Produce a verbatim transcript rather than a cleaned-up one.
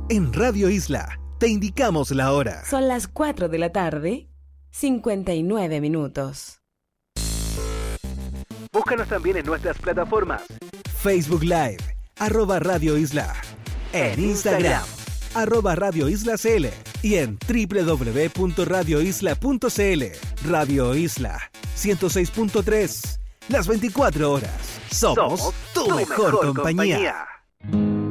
En Radio Isla te indicamos la hora. Son las cuatro de la tarde, cincuenta y nueve minutos. Búscanos también en nuestras plataformas. Facebook Live, arroba Radio Isla. En Instagram, arroba Radio Isla C L. Y en doble u doble u doble u punto radio isla punto c l. Radio Isla, ciento seis punto tres. Las veinticuatro horas. Somos, Somos tu, tu mejor, mejor compañía. compañía.